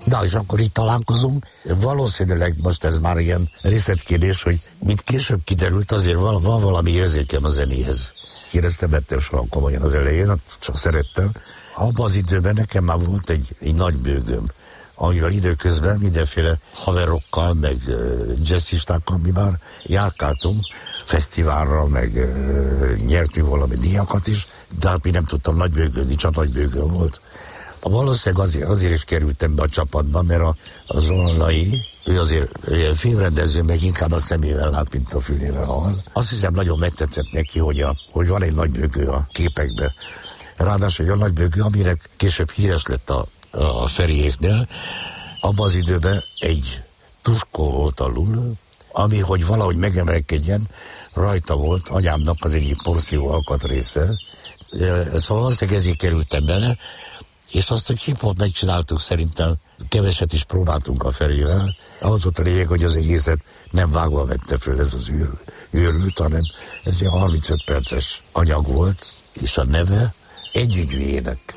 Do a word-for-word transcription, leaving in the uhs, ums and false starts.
Na, és akkor itt találkozunk. Valószínűleg most ez már ilyen részletkérdés, hogy mint később kiderült, azért van, van valami érzékem a zenéhez. Én ezt nem vettem soha komolyan az elején, csak szerettem. Abban az időben nekem már volt egy, egy nagy bőgöm, amivel időközben mindenféle haverokkal, meg uh, jazzistákkal mi már járkáltunk fesztiválra, meg uh, nyertünk valami díjakat is, de hát mi nem tudtam nagybőgölni, csak nagybőgöm volt. Valószínűleg azért, azért is kerültem be a csapatba, mert a, a Zolnai, ő azért ő filmrendező, meg inkább a szemével lát, mint a fülével hall. Azt hiszem, nagyon megtetszett neki, hogy, a, hogy van egy nagybőgő a képekben. Ráadásul egy olyan nagybőgő, amire később híres lett a, a Feriéknél. Abban az időben egy tuskó volt alul, ami, hogy valahogy megemelkedjen, rajta volt anyámnak az egyik porszívó alkatrésze. Szóval valószínűleg ezért kerültem bele, és azt, hogy hip-hop megcsináltuk, szerintem keveset is próbáltunk a Ferivel. Az volt a lényeg, hogy az egészet nem vágva vette föl ez az űr, űrlőt, hanem ez egy harmincöt perces anyag volt, és a neve Együgyű ének.